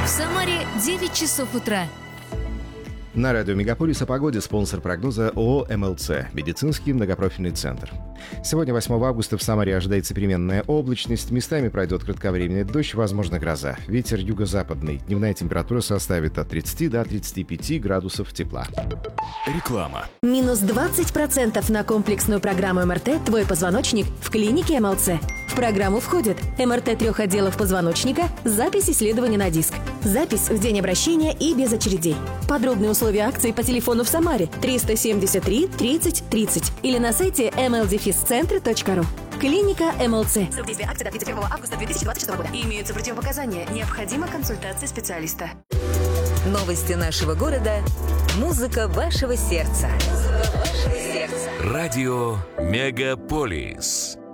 В Самаре 9 часов утра. На радио «Мегаполис» о погоде спонсор прогноза ООО «МЛЦ» – медицинский многопрофильный центр. Сегодня, 8 августа, в Самаре ожидается переменная облачность. Местами пройдет кратковременный дождь, возможно, гроза. Ветер юго-западный. Дневная температура составит от 30 до 35 градусов тепла. Реклама. Минус 20% на комплексную программу МРТ «Твой позвоночник» в клинике МЛЦ. В программу входит МРТ 3 отделов позвоночника, запись исследования на диск, запись в день обращения и без очередей. Подробные условия акции по телефону в Самаре 373 30 30 или на сайте mldefiscentre.ru. Клиника МЛЦ. Срок действия акции до 31 августа 2026 года. Имеются противопоказания. Необходима консультация специалиста. Новости нашего города. Музыка вашего сердца. Радио «Мегаполис».